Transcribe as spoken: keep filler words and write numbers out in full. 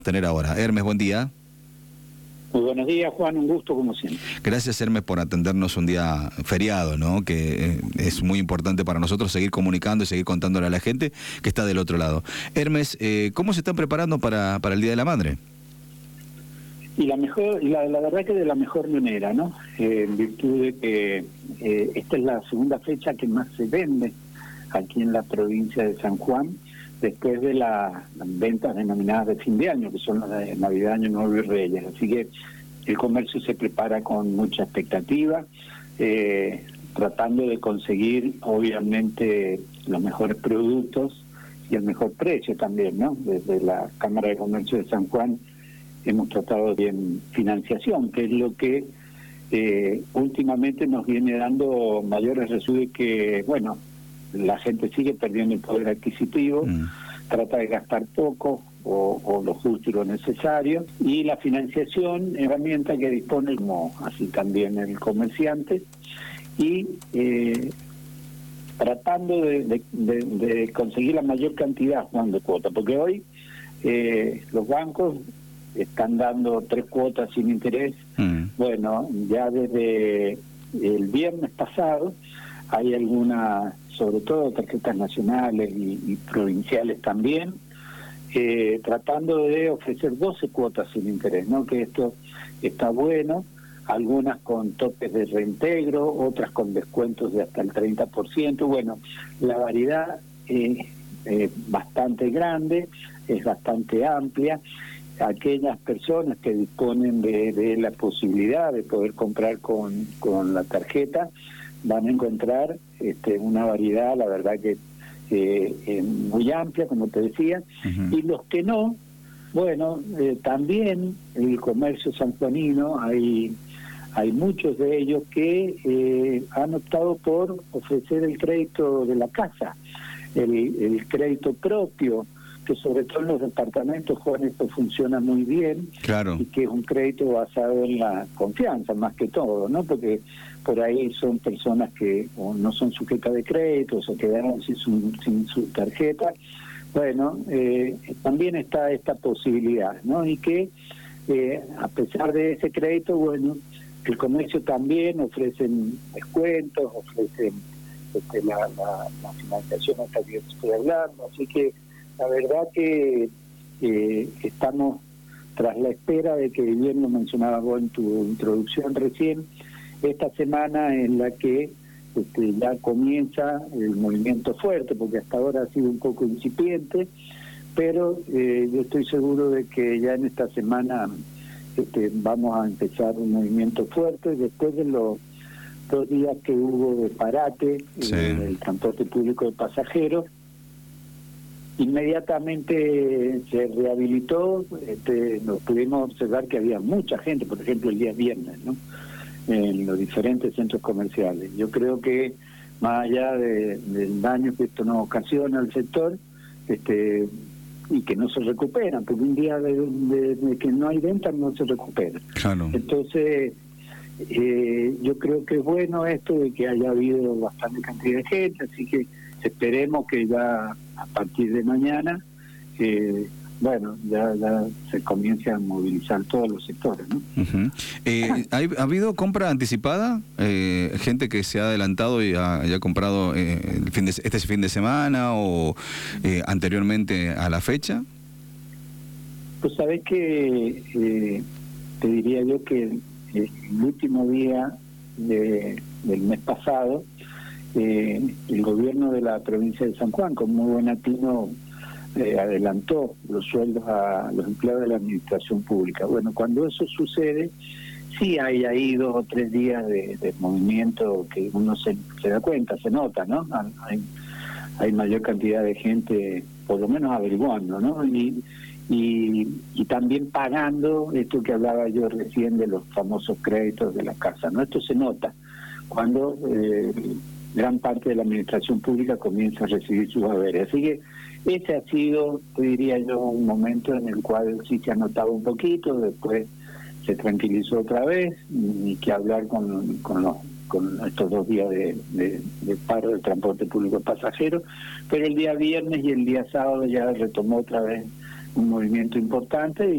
Tener ahora. Hermes, buen día. Muy buenos días, Juan, un gusto como siempre. Gracias, Hermes, por atendernos un día feriado, ¿no? Que eh, es muy importante para nosotros seguir comunicando y seguir contándole a la gente que está del otro lado. Hermes, eh, ¿cómo se están preparando para, para el Día de la Madre? Y la mejor, la, la verdad que de la mejor manera, ¿no? Eh, en virtud de que eh, esta es la segunda fecha que más se vende aquí en la provincia de San Juan, después de la, las ventas denominadas de fin de año, que son las de Navidad, Año Nuevo y Reyes. Así que el comercio se prepara con mucha expectativa, eh, tratando de conseguir, obviamente, los mejores productos y el mejor precio también, ¿no? Desde la Cámara de Comercio de San Juan hemos tratado bien financiación, que es lo que eh, últimamente nos viene dando mayores resultados, que, bueno, la gente sigue perdiendo el poder adquisitivo, mm. trata de gastar poco o, o lo justo y lo necesario, y la financiación, herramienta que dispone como así también el comerciante, y eh, tratando de, de, de, de conseguir la mayor cantidad, Juan, de cuotas, porque hoy eh, los bancos están dando tres cuotas sin interés. Mm. Bueno, ya desde el viernes pasado hay algunas, sobre todo tarjetas nacionales y, y provinciales también, eh, tratando de ofrecer doce cuotas sin interés, ¿no? Que esto está bueno, algunas con topes de reintegro, otras con descuentos de hasta el treinta por ciento. Bueno, la variedad es eh, bastante grande, es bastante amplia. Aquellas personas que disponen de, de la posibilidad de poder comprar con, con la tarjeta van a encontrar este, una variedad, la verdad que eh, eh, muy amplia, como te decía, uh-huh. Y los que no, bueno, eh, también el comercio sanjuanino, hay, hay muchos de ellos que eh, han optado por ofrecer el crédito de la casa, el, el crédito propio, que sobre todo en los departamentos, Juan, esto funciona muy bien, claro. Y que es un crédito basado en la confianza, más que todo, ¿no? Porque por ahí son personas que o no son sujetas de crédito, o se quedaron sin su, sin su tarjeta. Bueno, eh, también está esta posibilidad, ¿no? Y que eh, a pesar de ese crédito, bueno, el comercio también ofrecen descuentos, ofrecen este, la, la, la financiación hasta que estoy hablando, así que la verdad que eh, estamos tras la espera de que, bien lo mencionabas vos en tu introducción recién, esta semana en la que este, ya comienza el movimiento fuerte, porque hasta ahora ha sido un poco incipiente, pero eh, yo estoy seguro de que ya en esta semana este, vamos a empezar un movimiento fuerte después de los dos días que hubo de parate sí. en el transporte público de pasajeros. Inmediatamente se rehabilitó, este, nos pudimos observar que había mucha gente, por ejemplo el día viernes, ¿no? En los diferentes centros comerciales. Yo creo que más allá de, del daño que esto nos ocasiona al sector, este, y que no se recuperan, porque un día de, de, de que no hay ventas no se recupera. Claro. Entonces, eh, yo creo que es bueno esto de que haya habido bastante cantidad de gente, así que esperemos que ya a partir de mañana, eh, bueno, ya, ya se comience a movilizar todos los sectores, ¿no? Uh-huh. eh, ¿ha, ¿Ha habido compra anticipada? Eh, ¿Gente que se ha adelantado y ha, ya comprado eh, el fin de, este fin de semana o eh, anteriormente a la fecha? Pues sabés que eh, te diría yo que el, el último día de, del mes pasado, Eh, el gobierno de la provincia de San Juan, con muy buen atino, eh, adelantó los sueldos a los empleados de la administración pública. Bueno, cuando eso sucede, sí hay ahí dos o tres días de, de movimiento que uno se, se da cuenta, se nota, ¿no? Hay, hay mayor cantidad de gente, por lo menos averiguando, ¿no? Y, y, y también pagando esto que hablaba yo recién de los famosos créditos de la casa, ¿no? Esto se nota cuando eh, gran parte de la administración pública comienza a recibir sus haberes. Así que ese ha sido, te diría yo, un momento en el cual sí se ha notado un poquito, después se tranquilizó otra vez, y que hablar con, con, los, con estos dos días de, de, de paro del transporte público de pasajeros, pero el día viernes y el día sábado ya retomó otra vez un movimiento importante.